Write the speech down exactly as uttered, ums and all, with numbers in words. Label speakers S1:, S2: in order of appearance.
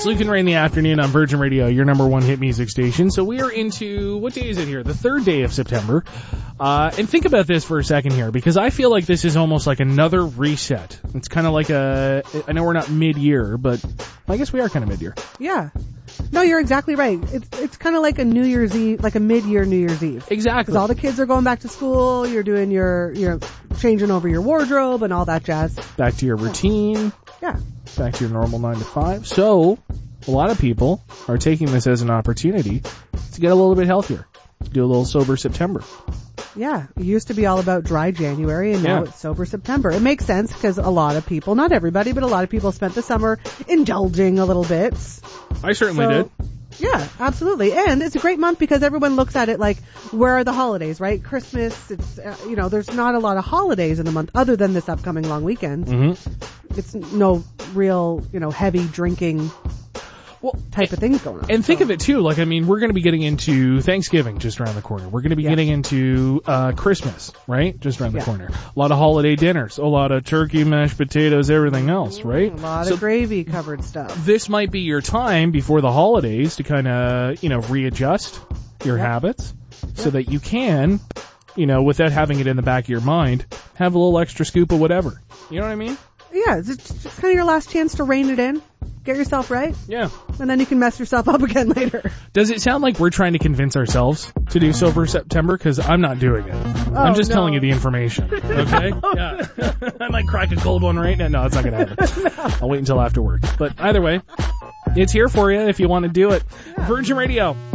S1: It's Luke and Ray in the afternoon on Virgin Radio, your number one hit music station. So we are into, what day is it here? The third day of September. Uh, and think about this for a second here, because I feel like this is almost like another reset. It's kind of like a, I know we're not mid-year, but I guess we are kind of mid-year.
S2: Yeah. No, you're exactly right. It's it's kind of like a New Year's Eve, like a mid-year New Year's Eve.
S1: Exactly.
S2: Because all the kids are going back to school, you're doing your, you're changing over your wardrobe and all that jazz.
S1: Back to your routine.
S2: Yeah.
S1: Back to your normal nine to five. So, a lot of people are taking this as an opportunity to get a little bit healthier. Do a little sober September.
S2: Yeah, it used to be all about dry January, and now
S1: yeah.
S2: it's sober September. It makes sense because a lot of people, not everybody, but a lot of people spent the summer indulging a little bit.
S1: I certainly
S2: so,
S1: did.
S2: Yeah, absolutely. And it's a great month because everyone looks at it like, where are the holidays, right? Christmas, it's, uh, you know, there's not a lot of holidays in the month other than this upcoming long weekend.
S1: Mm-hmm.
S2: It's no real, you know, heavy drinking
S1: well,
S2: type of things going on.
S1: And think
S2: so.
S1: of it too, like, I mean, we're going to be getting into Thanksgiving just around the corner. We're going to be
S2: yeah.
S1: getting into uh Christmas, right? Just around the
S2: yeah.
S1: corner. A lot of holiday dinners, a lot of turkey, mashed potatoes, everything else, right?
S2: A lot
S1: so
S2: of gravy covered stuff.
S1: This might be your time before the holidays to kind of, you know, readjust your
S2: yep.
S1: habits so
S2: yep.
S1: that you can, you know, without having it in the back of your mind, have a little extra scoop of whatever. You know what I mean?
S2: Yeah, it's just kind of your last chance to rein it in. Get yourself right.
S1: Yeah.
S2: And then you can mess yourself up again later.
S1: Does it sound like we're trying to convince ourselves to do sober September? Because I'm not doing it.
S2: Oh,
S1: I'm just
S2: no.
S1: telling you the information. Okay?
S2: no.
S1: Yeah. I might crack a cold one right now. No, it's not going to happen. no. I'll wait until after work. But either way, it's here for you if you want to do it.
S2: Yeah.
S1: Virgin Radio.